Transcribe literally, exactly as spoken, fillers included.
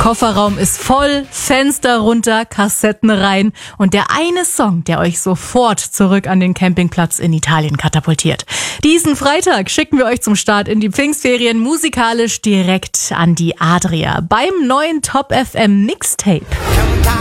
Kofferraum ist voll, Fenster runter, Kassetten rein und der eine Song, der euch sofort zurück an den Campingplatz in Italien katapultiert. Diesen Freitag schicken wir euch zum Start in die Pfingstferien musikalisch direkt an die Adria beim neuen Top F M Mixtape.